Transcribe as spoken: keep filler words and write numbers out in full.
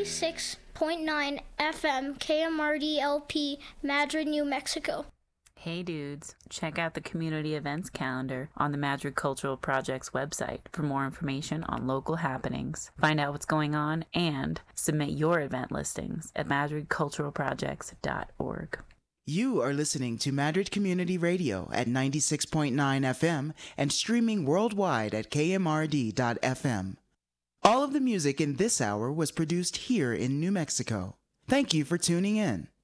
ninety-six point nine F M K M R D L P, Madrid, New Mexico. Hey dudes, check out the community events calendar on the Madrid Cultural Project's website for more information on local happenings. Find out what's going on and submit your event listings at madrid cultural projects dot org. You are listening to Madrid Community Radio at ninety-six point nine F M and streaming worldwide at K M R D dot F M. All of the music in this hour was produced here in New Mexico. Thank you for tuning in.